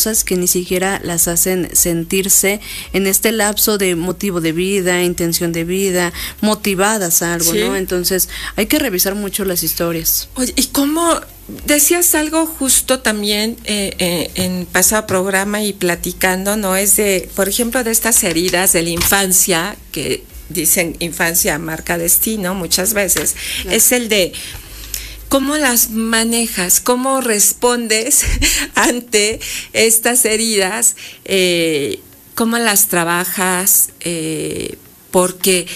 cosas que ni siquiera las hacen sentirse en este lapso de motivo de vida, intención de vida, motivadas a algo, ¿no? Entonces hay que revisar mucho las historias. Oye, ¿y cómo decías algo justo también en pasado programa y platicando, ¿no? Es de, por ejemplo, de estas heridas de la infancia, que dicen infancia marca destino muchas veces, claro. Es el de ¿cómo las manejas? ¿Cómo respondes ante estas heridas? ¿Cómo las trabajas? Porque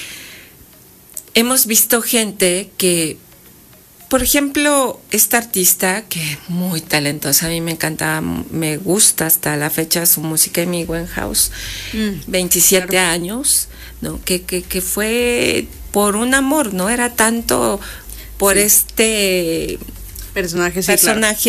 hemos visto gente que, por ejemplo, esta artista que es muy talentosa, a mí me encanta, me gusta hasta la fecha su música, Amy Winehouse, 27 claro. años, ¿no? Que fue por un amor, no era tanto por este personaje. Sí,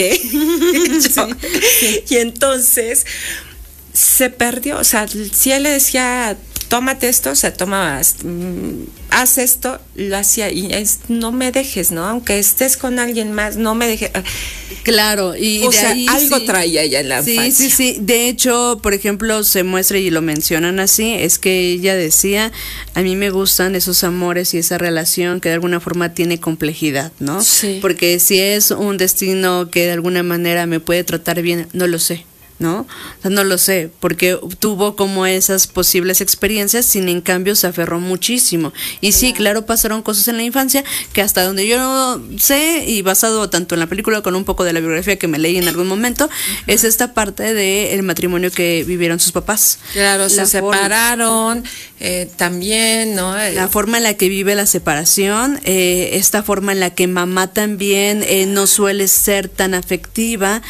claro. Y entonces se perdió, o sea, si él le decía tómate esto, o sea, tomabas, haz esto, lo hacía, y no me dejes, ¿no? Aunque estés con alguien más, no me dejes. Claro, y o sea, ahí, algo traía ella en la infancia. Sí. De hecho, por ejemplo, se muestra y lo mencionan así, es que ella decía, a mí me gustan esos amores y esa relación que de alguna forma tiene complejidad, ¿no? Sí. Porque si es un destino que de alguna manera me puede tratar bien, no lo sé, ¿no? O sea, no lo sé, porque tuvo como esas posibles experiencias, sin en cambio se aferró muchísimo. Y sí, claro, pasaron cosas en la infancia que hasta donde yo sé, y basado tanto en la película con un poco de la biografía que me leí en algún momento, es esta parte del matrimonio que vivieron sus papás. Claro, se separaron, también, ¿no? La forma en la que vive la separación, esta forma en la que mamá también no suele ser tan afectiva,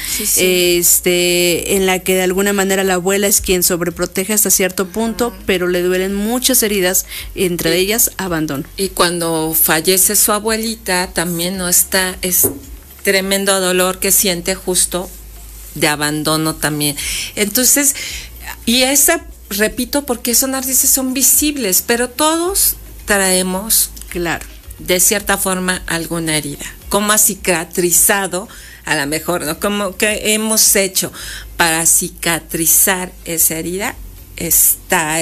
en la que de alguna manera la abuela es quien sobreprotege hasta cierto punto, pero le duelen muchas heridas, entre ellas abandono. Y cuando fallece su abuelita, también no está, es tremendo dolor que siente justo de abandono también. Entonces, y esa, repito, porque esos narcisistas son visibles, pero todos traemos, claro, de cierta forma alguna herida. ¿Cómo ha cicatrizado? A lo mejor, ¿no? Como que hemos hecho para cicatrizar esa herida, está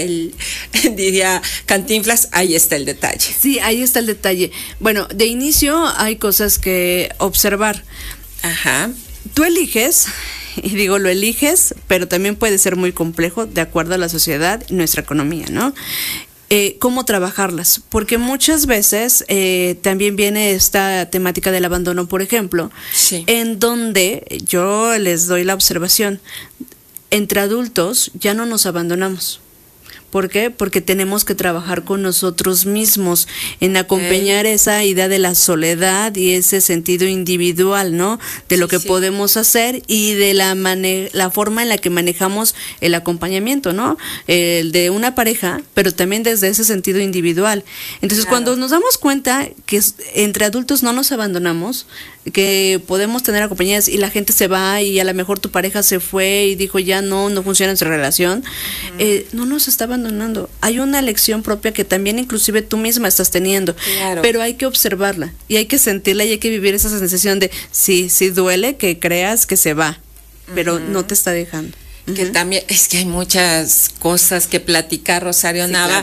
diría Cantinflas, ahí está el detalle. Sí, ahí está el detalle. Bueno, de inicio hay cosas que observar. Ajá. Tú eliges, y digo lo eliges, pero también puede ser muy complejo de acuerdo a la sociedad y nuestra economía, ¿no? Cómo trabajarlas, porque muchas veces también viene esta temática del abandono, por ejemplo, sí, en donde yo les doy la observación, entre adultos ya no nos abandonamos. ¿Por qué? Porque tenemos que trabajar con nosotros mismos en acompañar esa idea de la soledad y ese sentido individual, ¿no? De lo que podemos hacer y de la forma en la que manejamos el acompañamiento, ¿no? El de una pareja, pero también desde ese sentido individual. Entonces, cuando nos damos cuenta que entre adultos no nos abandonamos, que podemos tener acompañadas y la gente se va y a lo mejor tu pareja se fue y dijo ya no funciona nuestra relación, no nos está abandonando. Hay una elección propia que también inclusive tú misma estás teniendo, pero hay que observarla y hay que sentirla y hay que vivir esa sensación de sí duele que creas que se va, pero no te está dejando. Que también es que hay muchas cosas que platicar, Rosario Nava,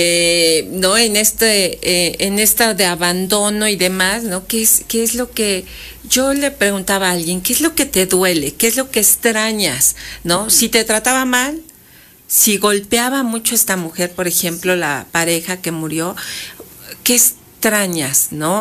no, en esta de abandono y demás, ¿no? ¿Qué es lo que yo le preguntaba a alguien? ¿Qué es lo que te duele? ¿Qué es lo que extrañas? ¿No? Si te trataba mal, si golpeaba mucho a esta mujer, por ejemplo, la pareja que murió, ¿qué extrañas? ¿No?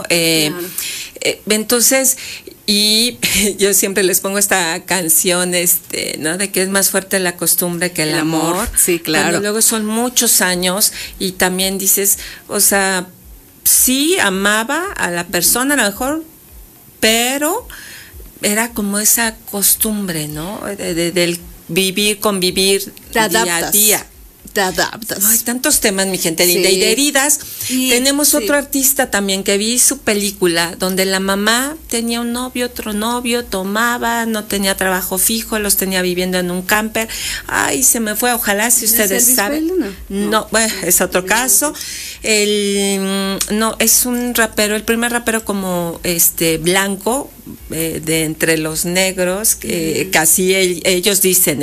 Entonces, y yo siempre les pongo esta canción, ¿no? De que es más fuerte la costumbre que el amor. Sí, claro. Cuando luego son muchos años y también dices, o sea, sí amaba a la persona a lo mejor, pero era como esa costumbre, ¿no? Del convivir día a día. Te adaptas. Hay tantos temas, mi gente linda, y de heridas. Tenemos otro artista también que vi su película donde la mamá tenía un novio, otro novio, tomaba, no tenía trabajo fijo, los tenía viviendo en un camper. Ay, se me fue, ojalá si ustedes saben. No, bueno, es otro caso. No, es un rapero, el primer rapero como blanco, de entre los negros, que casi ellos dicen